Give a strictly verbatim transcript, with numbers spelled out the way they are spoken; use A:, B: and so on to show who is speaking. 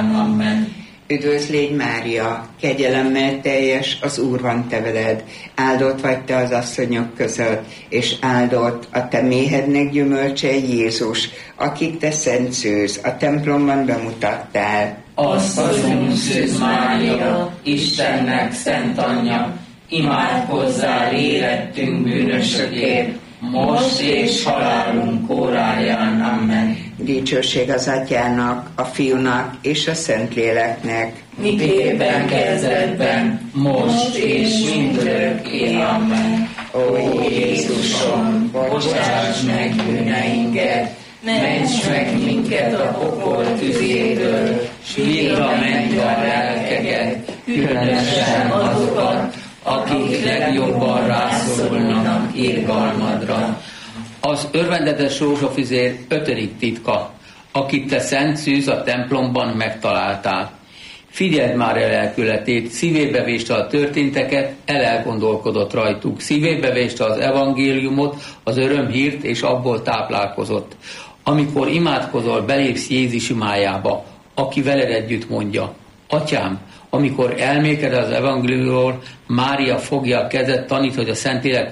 A: Amen.
B: Üdvözl légy Mária, kegyelemmel teljes, az Úr van te veled, áldott vagy te az asszonyok között, és áldott a te méhednek gyümölcse Jézus, akit te szent szőz, a templomban bemutattál.
A: Azt azon Szűz Mária, Istennek szent anyja, imádkozzál érettünk bűnösökért, most és halálunk óráján. Amen.
B: Dicsőség az Atyának, a Fiúnak és a Szentléleknek.
A: Miképpen kezdetben, most és mindörökké. Amen. Ó Jézusom, bocsáss meg bűneinket, ments meg minket a pokol tüzétől, s vidd a mennybe a lelkeket, különösen azokat, akik legjobban rászorulnak irgalmadra.
C: Az örvendetes rózsafüzér ötödik titka, akit te szent szűz a templomban megtaláltál. Figyeld már el lelkületét, szívébe véste a történteket, elelgondolkodott rajtuk, szívébe véste az evangéliumot, az örömhírt, és abból táplálkozott. Amikor imádkozol, belépsz Jézus imájába, aki veled együtt mondja: Atyám, amikor elméked az evangéliumról, Mária fogja a kezed, tanít, hogy a Szentlélek